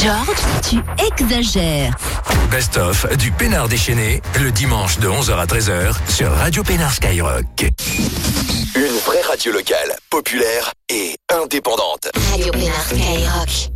George, tu exagères. Best-of du Pénard déchaîné, le dimanche de 11h à 13h sur Radio Pénard Skyrock. Une vraie radio locale, populaire et indépendante. Radio Pénard Skyrock.